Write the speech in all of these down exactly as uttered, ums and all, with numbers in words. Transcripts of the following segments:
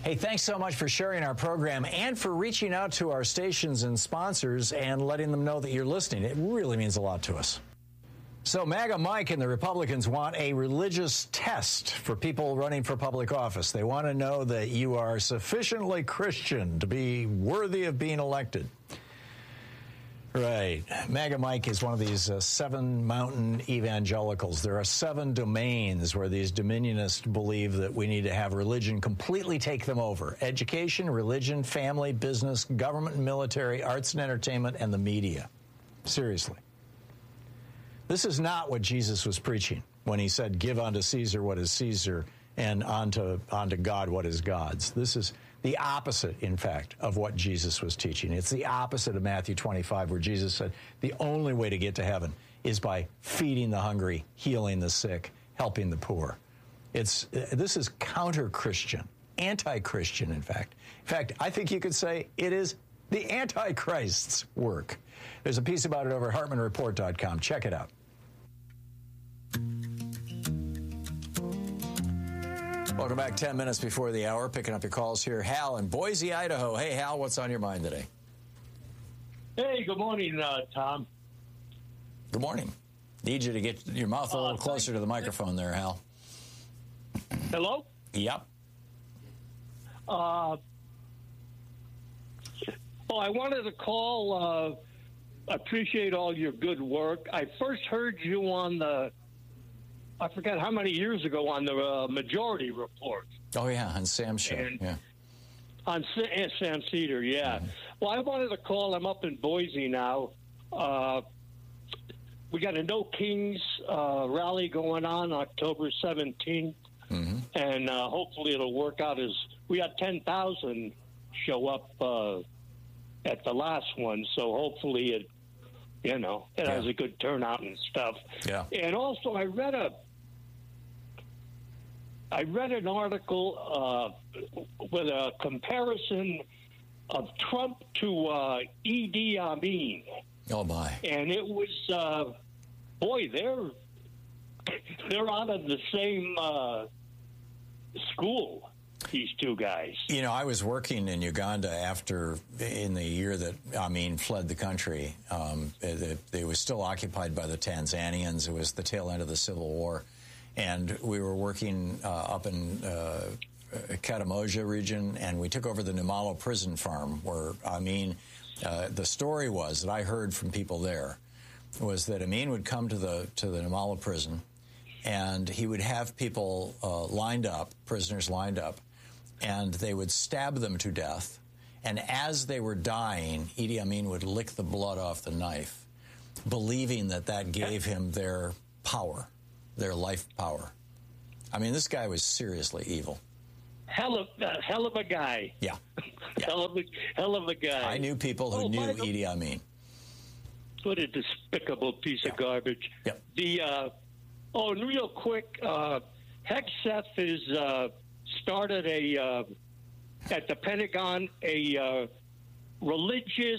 Hey, thanks so much for sharing our program and for reaching out to our stations and sponsors and letting them know that you're listening. It really means a lot to us. So MAGA Mike and the Republicans want a religious test for people running for public office. They want to know that you are sufficiently Christian to be worthy of being elected. Right. MAGA Mike is one of these uh, seven mountain evangelicals. There are seven domains where these dominionists believe that we need to have religion completely take them over. Education, religion, family, business, government and military, arts and entertainment, and the media. Seriously. This is not what Jesus was preaching when he said, give unto Caesar what is Caesar and unto, unto God what is God's. This is the opposite, in fact, of what Jesus was teaching. It's the opposite of Matthew twenty-five, where Jesus said the only way to get to heaven is by feeding the hungry, healing the sick, helping the poor. It's this is counter-Christian, anti-Christian, in fact. In fact, I think you could say it is the Antichrist's work. There's a piece about it over at Hartman Report dot com. Check it out. Welcome back. Ten minutes before the hour, picking up your calls here. Hal in Boise, Idaho. Hey, Hal, what's on your mind today? Hey, good morning, uh, Tom. Good morning. Need you to get your mouth a little uh, closer to the microphone there, Hal. Hello? Yep. Uh, oh, I wanted to call. Uh, appreciate all your good work. I first heard you on the, I forgot how many years ago, on the uh, Majority Report. Oh, yeah, on Sam's show. And yeah. On Sam Cedar, yeah. Mm-hmm. Well, I wanted to call. I'm up in Boise now. Uh, we got a No Kings uh, rally going on October seventeenth, mm-hmm. and uh, hopefully it'll work out. As we had ten thousand show up uh, at the last one, so hopefully it, you know, it yeah. has a good turnout and stuff. Yeah. And also, I read a. I read an article uh, with a comparison of Trump to uh, Idi Amin. Oh my! And it was, uh, boy, they're they're out of the same uh, school. These two guys. You know, I was working in Uganda after in the year that Amin fled the country. Um, it, it was still occupied by the Tanzanians. It was the tail end of the Civil War. And we were working uh, up in uh, Katamoja region, and we took over the Numalo prison farm where Amin, uh, the story was that I heard from people there, was that Amin would come to the to the Numalo prison, and he would have people uh, lined up, prisoners lined up, and they would stab them to death. And as they were dying, Idi Amin would lick the blood off the knife, believing that that gave him their power. Their life power. I mean, this guy was seriously evil. Hell of, uh, hell of a guy. Yeah. yeah. hell, of a, hell of a guy. I knew people who oh, knew Idi Amin. What a despicable piece yeah. of garbage. Yep. The, uh, oh, and real quick, uh, Hegseth has uh, started a, uh, at the Pentagon, a uh, religious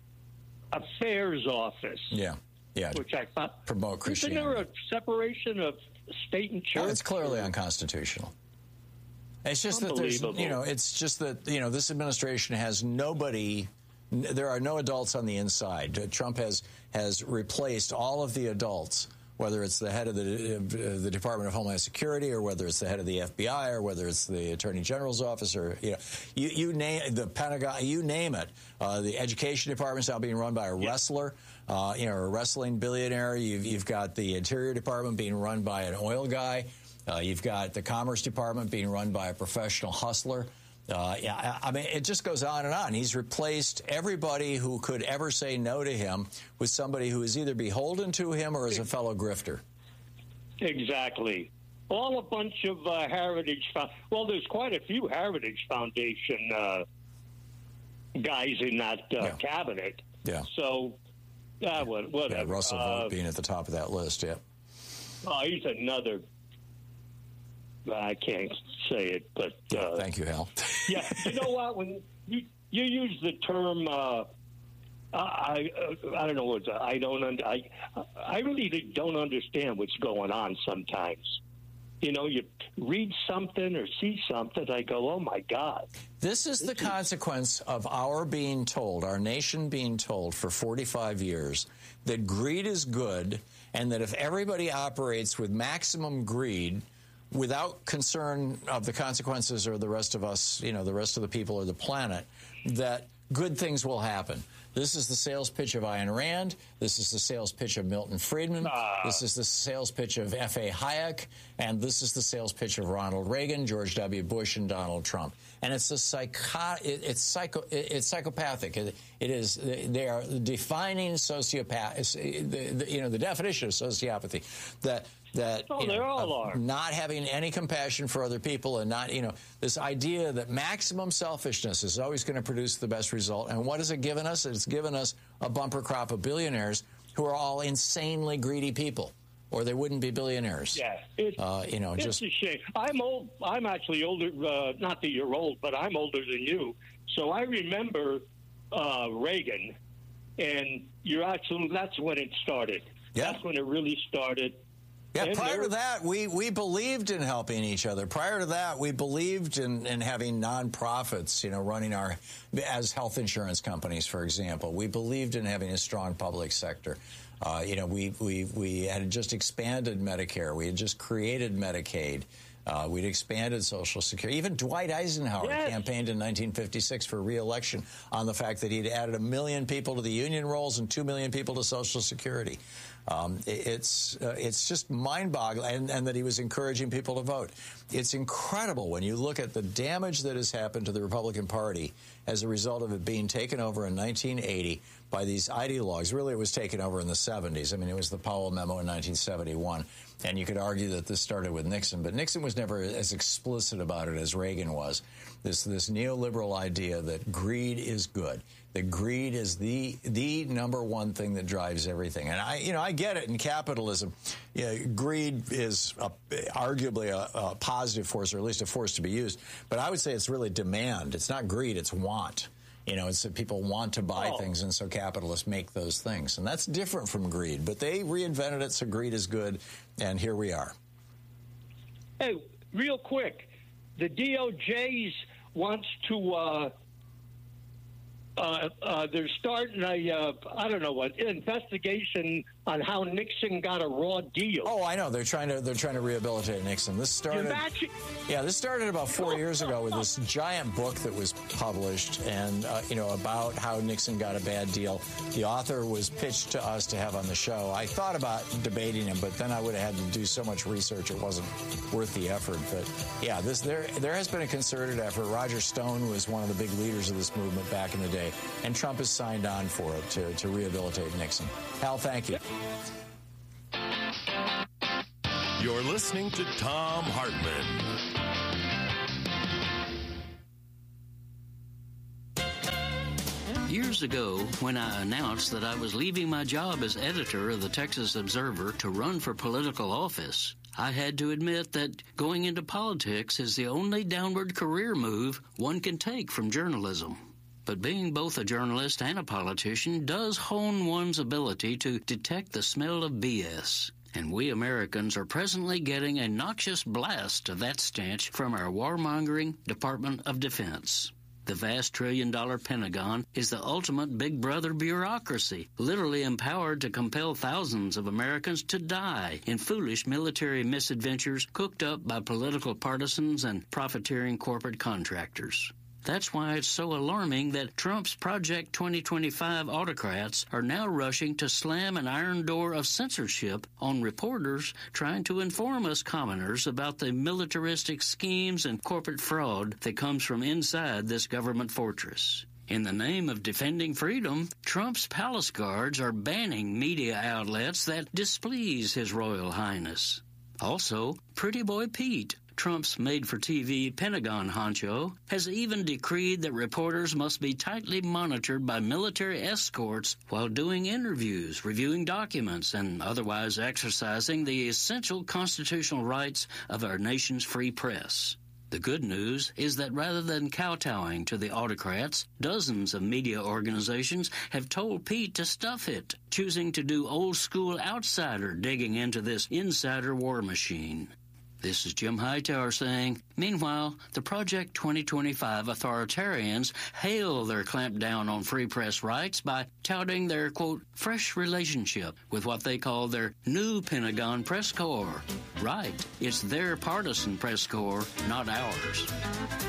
affairs office. Yeah. Yeah, which I thought promote Christianity. Isn't there a separation of state and church? Well, it's clearly unconstitutional. It's just that there's, you know, it's just that, you know, this administration has nobody. There are no adults on the inside. Trump has has replaced all of the adults, whether it's the head of the uh, the Department of Homeland Security, or whether it's the head of the F B I, or whether it's the Attorney General's office, or you know, you, you name the Pentagon, you name it. Uh, the Education Department's now being run by a yeah. wrestler, uh, you know, a wrestling billionaire. You've you've got the Interior Department being run by an oil guy. Uh, you've got the Commerce Department being run by a professional hustler. Uh, yeah, I mean, it just goes on and on. He's replaced everybody who could ever say no to him with somebody who is either beholden to him or is a fellow grifter. Exactly. All a bunch of uh, Heritage, well, there's quite a few Heritage Foundation uh, guys in that uh, yeah. cabinet. Yeah. So, uh, whatever. Yeah, Russell uh, Vought being at the top of that list, yeah. Oh, he's another... I can't say it, but... Uh, Thank you, Hal. Yeah, you know what? When you, you use the term, uh, I, I I don't know what I don't I I really don't understand what's going on sometimes. you know, you read something or see something, I go, oh, my God. This is the consequence of our being told, our nation being told for forty-five years, that greed is good and that if everybody operates with maximum greed without concern of the consequences or the rest of us, you know, the rest of the people or the planet, that good things will happen. This is the sales pitch of Ayn Rand. This is the sales pitch of Milton Friedman. Ah. This is the sales pitch of F A Hayek. And this is the sales pitch of Ronald Reagan, George W. Bush, and Donald Trump. And it's a psycho, it, it's psycho, it, it's psychopathic. It, it is, they are defining sociopath, the, the, you know, the definition of sociopathy. That That oh, you they know, all are. Not having any compassion for other people and not, you know, this idea that maximum selfishness is always going to produce the best result. And what has it given us? It's given us a bumper crop of billionaires who are all insanely greedy people, or they wouldn't be billionaires. Yeah, it's, uh, you know, it's just a shame. I'm old. I'm actually older. Uh, not that you're old, but I'm older than you. So I remember uh, Reagan, and you're actually that's when it started. Yeah. That's when it really started. Yeah, and prior to that, we, we believed in helping each other. Prior to that, we believed in, in having nonprofits, you know, running our, as health insurance companies, for example. We believed in having a strong public sector. Uh, you know, we, we, we had just expanded Medicare. We had just created Medicaid. Uh, we'd expanded Social Security. Even Dwight Eisenhower yes. campaigned in nineteen fifty-six for re-election on the fact that he'd added a million people to the union rolls and two million people to Social Security. Um, it's uh, it's just mind-boggling, and, and that he was encouraging people to vote. It's incredible when you look at the damage that has happened to the Republican Party as a result of it being taken over in nineteen eighty by these ideologues. Really, it was taken over in the seventies. I mean, it was the Powell Memo in nineteen seventy-one. And you could argue that this started with Nixon, but Nixon was never as explicit about it as Reagan was. This this neoliberal idea that greed is good, that greed is the the number one thing that drives everything. And I, you know, I get it in capitalism. You know, greed is a, arguably a, a positive force, or at least a force to be used. But I would say it's really demand. It's not greed; it's want. You know, it's that people want to buy oh. things, and so capitalists make those things. And that's different from greed. But they reinvented it, so greed is good, and here we are. Hey, real quick, the D O J wants to, uh, uh, uh, they're starting a, uh, I don't know what, investigation on how Nixon got a raw deal. Oh, I know. They're trying to they're trying to rehabilitate Nixon. This started Yeah, this started about four years ago with this giant book that was published and uh, you know, about how Nixon got a bad deal. The author was pitched to us to have on the show. I thought about debating him, but then I would have had to do so much research it wasn't worth the effort. But yeah, this there there has been a concerted effort. Roger Stone was one of the big leaders of this movement back in the day, and Trump has signed on for it to, to rehabilitate Nixon. Hal, thank you. You're listening to Thom Hartmann. Years ago, when I announced that I was leaving my job as editor of the Texas Observer to run for political office, I had to admit that going into politics is the only downward career move one can take from journalism. But being both a journalist and a politician does hone one's ability to detect the smell of B S. And we Americans are presently getting a noxious blast of that stench from our warmongering Department of Defense. The vast trillion-dollar Pentagon is the ultimate big brother bureaucracy, literally empowered to compel thousands of Americans to die in foolish military misadventures cooked up by political partisans and profiteering corporate contractors. That's why it's so alarming that Trump's Project twenty twenty-five autocrats are now rushing to slam an iron door of censorship on reporters trying to inform us commoners about the militaristic schemes and corporate fraud that comes from inside this government fortress. In the name of defending freedom, Trump's palace guards are banning media outlets that displease His Royal Highness. Also, Pretty Boy Pete, Trump's made-for-T V Pentagon honcho, has even decreed that reporters must be tightly monitored by military escorts while doing interviews, reviewing documents, and otherwise exercising the essential constitutional rights of our nation's free press. The good news is that rather than kowtowing to the autocrats, dozens of media organizations have told Pete to stuff it, choosing to do old-school outsider digging into this insider war machine. This is Jim Hightower saying, meanwhile, the Project twenty twenty-five authoritarians hail their clampdown on free press rights by touting their, quote, fresh relationship with what they call their new Pentagon press corps. Right, it's their partisan press corps, not ours.